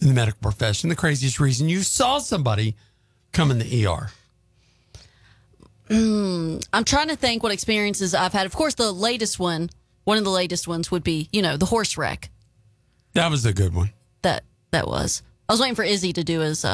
in the medical profession, the craziest reason you saw somebody come in the ER? I'm trying to think what experiences I've had. Of course, one of the latest ones would be, the horse wreck. That was a good one. That was. I was waiting for Izzy to do his.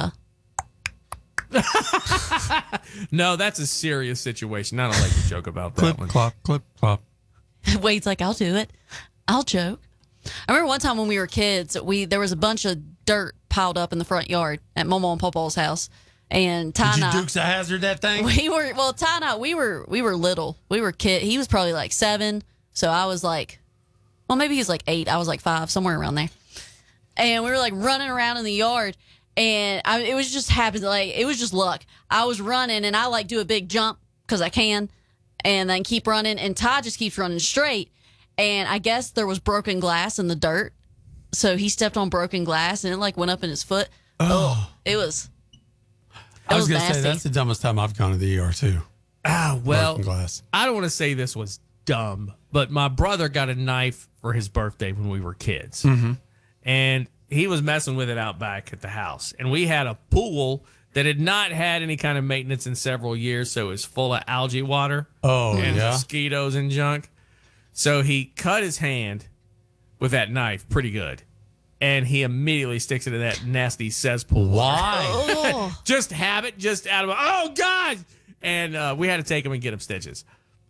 No, that's a serious situation. I don't like to joke about that Clip, one. clop, clip, clop. Wade's like, I'll do it. I'll joke. I remember one time when we were kids, there was a bunch of dirt piled up in the front yard at Momo and Papa's house. And Ty Did and you I, Dukes of Hazzard that thing? Ty and I, we were little. We were kid. He was probably like 7. So I was like, maybe he was like 8. I was like 5, somewhere around there. And we were like running around in the yard. And it was just happened. Like, it was just luck. I was running and I like do a big jump because I can and then keep running. And Ty just keeps running straight. And I guess there was broken glass in the dirt. So he stepped on broken glass and it like went up in his foot. Oh, it was. I was going to say, nasty. that's the dumbest time I've gone to the ER, too. Well, Broken glass. I don't want to say this was dumb, but my brother got a knife for his birthday when we were kids. Mm-hmm. And he was messing with it out back at the house. And we had a pool that had not had any kind of maintenance in several years, so it was full of algae water and mosquitoes and junk. So he cut his hand with that knife pretty good. And he immediately sticks it in that nasty cesspool. Why? Just habit, just out of, oh, God! And we had to take him and get him stitches.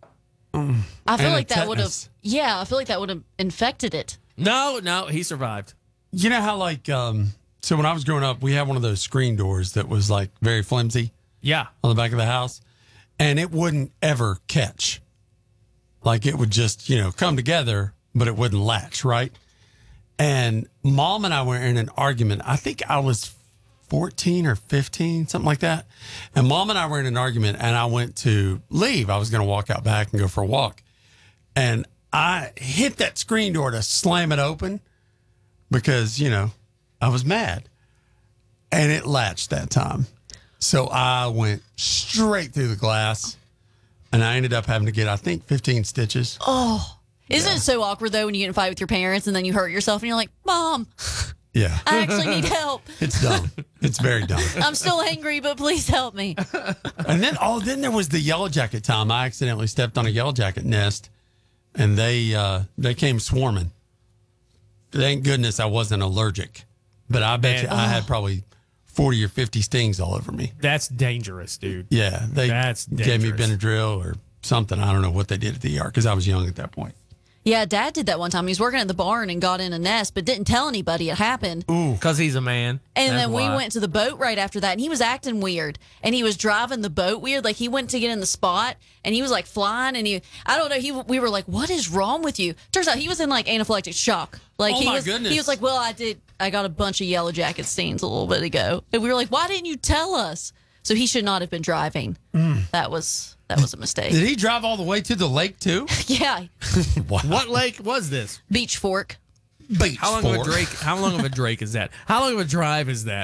I feel like that would have. Yeah, I feel like that would have infected it. No, he survived. You know how, like, so when I was growing up, we had one of those screen doors that was, like, very flimsy Yeah. on the back of the house, and it wouldn't ever catch. Like, it would just, come together, but it wouldn't latch, right? And Mom and I were in an argument. I think I was 14 or 15, something like that. And Mom and I were in an argument, and I went to leave. I was going to walk out back and go for a walk. And I hit that screen door to slam it open because, I was mad. And it latched that time. So I went straight through the glass, and I ended up having to get, I think, 15 stitches. Oh, isn't it so awkward, though, when you get in a fight with your parents and then you hurt yourself and you're like, Mom, Yeah. I actually need help. It's dumb. It's very dumb. I'm still angry, but please help me. And then there was the yellow jacket time. I accidentally stepped on a yellow jacket nest, and they came swarming. Thank goodness I wasn't allergic, but I bet you I had probably 40 or 50 stings all over me. That's dangerous, dude. Yeah, they That's gave me dangerous. Benadryl or something. I don't know what they did at the ER because I was young at that point. Yeah, Dad did that one time. He was working at the barn and got in a nest, but didn't tell anybody it happened. Because he's a man. And That's then we why. went to the boat right after that, and he was acting weird. And he was driving the boat weird. Like, he went to get in the spot, and he was, like, flying. And I don't know, we were like, what is wrong with you? Turns out he was in, like, anaphylactic shock. Like, Oh, my goodness. He was like, well, I got a bunch of yellow jacket stings a little bit ago. And we were like, why didn't you tell us? So he should not have been driving. That was a mistake. Did he drive all the way to the lake, too? Yeah. Wow. What lake was this? Beach Fork. Beach How long of a drake? How long of a drake is that? How long of a drive is that?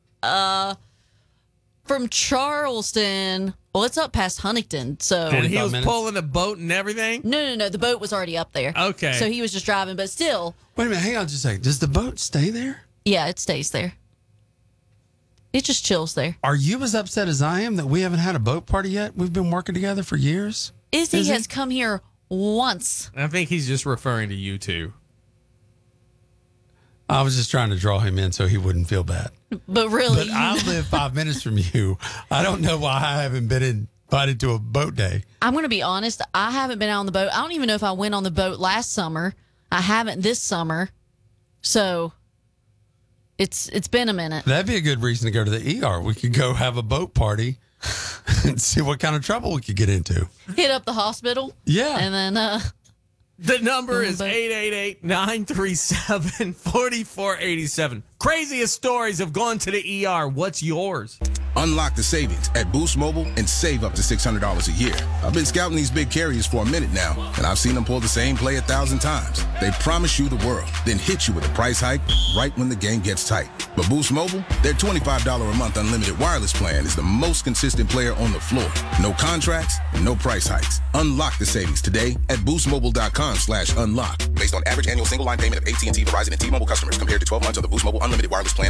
From Charleston, well, it's up past Huntington, so... And he 45 was minutes? pulling a boat and everything? No. The boat was already up there. Okay. So he was just driving, but still, Wait a minute. Hang on just a second. Does the boat stay there? yeah, it stays there. It just chills there. Are you as upset as I am that we haven't had a boat party yet? We've been working together for years. Izzy Is he? has come here once. I think he's just referring to you two. I was just trying to draw him in so he wouldn't feel bad. But really, But I live 5 minutes from you. I don't know why I haven't been invited to a boat day. I'm going to be honest. I haven't been out on the boat. I don't even know if I went on the boat last summer. I haven't this summer. So it's been a minute. That'd be a good reason to go to the ER. We could go have a boat party and see what kind of trouble we could get into. Hit up the hospital. Yeah. And then The number is But- 888-937-4487. Craziest stories of going to the ER. What's yours? Unlock the savings at Boost Mobile and save up to $600 a year. I've been scouting these big carriers for a minute now, and I've seen them pull the same play 1,000 times. They promise you the world, then hit you with a price hike right when the game gets tight. But Boost Mobile, their $25 a month unlimited wireless plan is the most consistent player on the floor. No contracts, no price hikes. Unlock the savings today at boostmobile.com/unlock. Based on average annual single line payment of AT&T, Verizon, and T-Mobile customers compared to 12 months of the Boost Mobile unlimited wireless plan